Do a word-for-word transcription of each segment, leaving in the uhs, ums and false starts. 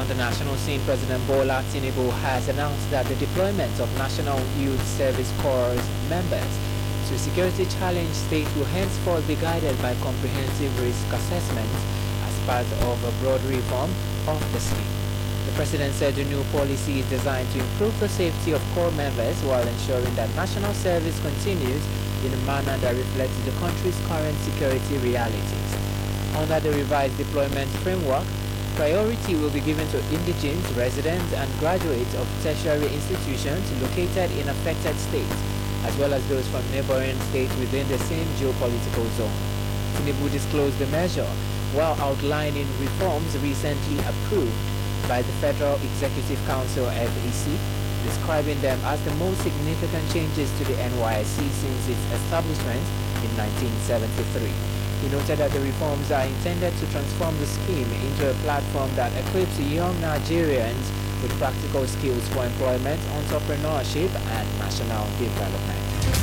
On the national scene, President Bola Tinubu has announced that the deployment of National Youth Service Corps members to security-challenged states will henceforth be guided by comprehensive risk assessments as part of a broad reform of the scheme. The President said the new policy is designed to improve the safety of corps members while ensuring that national service continues in a manner that reflects the country's current security realities. Under the revised deployment framework, priority will be given to indigents, residents, and graduates of tertiary institutions located in affected states, as well as those from neighboring states within the same geopolitical zone. Tinubu disclosed the measure while outlining reforms recently approved by the Federal Executive Council F E C, describing them as the most significant changes to the N Y S C since its establishment in nineteen seventy-three. He noted that the reforms are intended to transform the scheme into a platform that equips young Nigerians with practical skills for employment, entrepreneurship, and national development.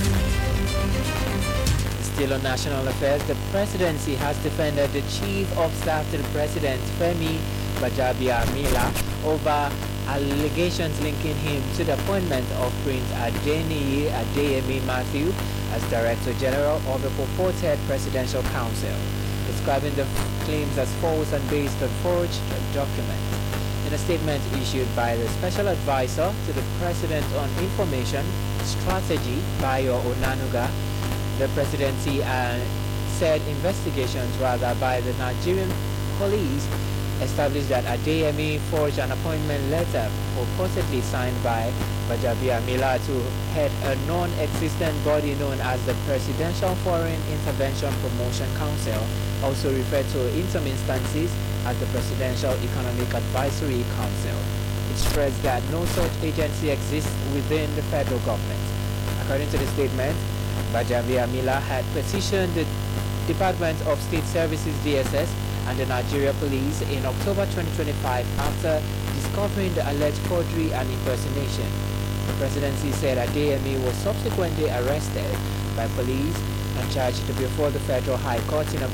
Still on national affairs, the presidency has defended the chief of staff to the president, Femi Gbajabiamila, over allegations linking him to the appointment of Prince Adeniyi Adeyemi Matthew as Director General of the purported Presidential Council, describing the claims as false and based on forged documents. In a statement issued by the Special Advisor to the President on Information Strategy, Bayo Onanuga, the presidency uh, said investigations rather by the Nigerian police established that Adeyemi forged an appointment letter purportedly signed by Gbajabiamila to head a non-existent body known as the Presidential Foreign Intervention Promotion Council, also referred to in some instances as the Presidential Economic Advisory Council. It stressed that no such agency exists within the federal government. According to the statement, Gbajabiamila had petitioned the Department of State Services D S S and the Nigeria Police in October twenty twenty-five after discovering the alleged forgery and impersonation. The presidency said Adeyemi was subsequently arrested by police and charged before the Federal High Court in Abuja